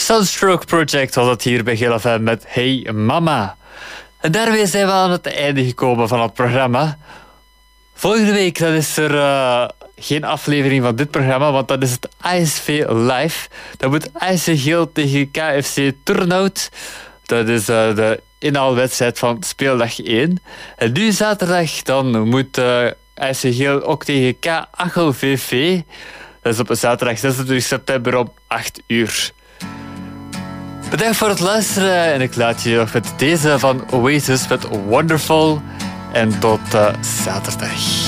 Sunstroke Project was het hier bij Geel FM met Hey Mama. En daarmee zijn we aan het einde gekomen van het programma. Volgende week dan is er geen aflevering van dit programma, want dat is het ASV Live. Dat moet ASV Geel tegen KFC Turnhout. Dat is de inhaalwedstrijd van speeldag 1. En nu zaterdag dan moet ASV Geel ook tegen K Achel VV. Dat is op zaterdag 26 september om 8 uur. Bedankt voor het luisteren en ik laat je nog met deze van Oasis met Wonderful. En tot zaterdag.